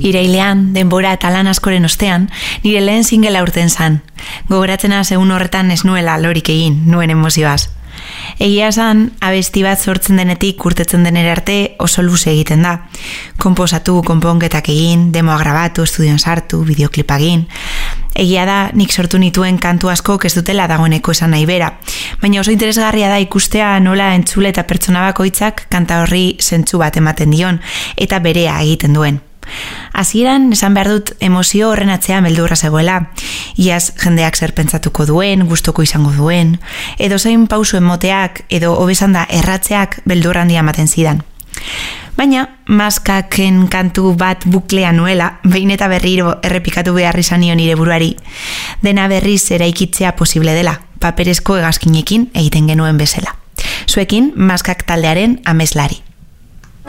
Irailean, denbora eta lan askoren ostean, nire lehen singela urten zan. Gogoratzena egun horretan ez nuela lorik egin, nuen emozioaz. Egia esan, abesti bat sortzen denetik urtetzen denera arte oso luze egiten da. Konposatu, konponketak egin, demoa grabatu, estudion sartu, bideoklipa egin. Egia da, nik sortu nituen kantu asko ez dutela dagoeneko esan nahi bera. Baina oso interesgarria da ikustea nola entzule eta pertsona bakoitzak kanta horri zentzu bat ematen dion eta berea egiten duen. Hasieran esan behar dut emozio horren atzean beldurra zegoela. Iaz jendeak zer pentsatuko duen, gustoko izango duen, edo zein pausu emoteak edo hobesan da erratzeak beldur handia ematen zidan. Baina, maskaken kantu bat buklea nuela, behin eta berriro errepikatu behar izan nion nire buruari. Dena berriz eraikitzea posible dela, paperezko hegazkinekin egiten genuen bezala. Zuekin, maskak taldearen ameslari.